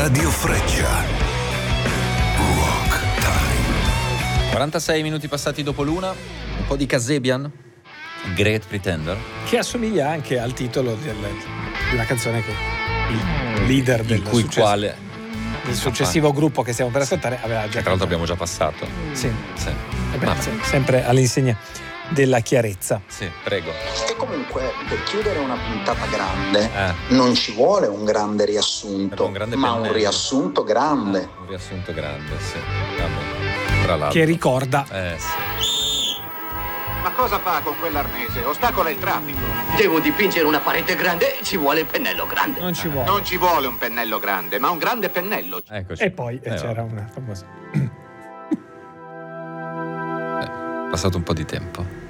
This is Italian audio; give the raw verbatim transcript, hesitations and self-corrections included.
Radio Freccia. Rock Time. quarantasei minuti passati dopo l'una, un po' di Kasabian, Great Pretender, che assomiglia anche al titolo del, di una canzone che il leader del, il cui success- quale del successivo gruppo che stiamo per ascoltare aveva già che tra l'altro abbiamo già passato. sì, Sì. Eh beh, Vabbè. se- sempre all'insegna della chiarezza. Sì, prego. E comunque per chiudere una puntata grande Eh. non ci vuole un grande riassunto, Un grande ma un pennello. riassunto grande. Ah, un riassunto grande, sì. Vabbè. Tra l'altro. Che ricorda Eh sì. Ma cosa fa con quell'arnese? Ostacola il traffico. Devo dipingere una parete grande, ci vuole il pennello grande. non ci vuole. Non ci vuole un pennello grande, ma un grande pennello. Eccoci. E poi eh, Eh, c'era vabbè. una famosa È passato un po' di tempo.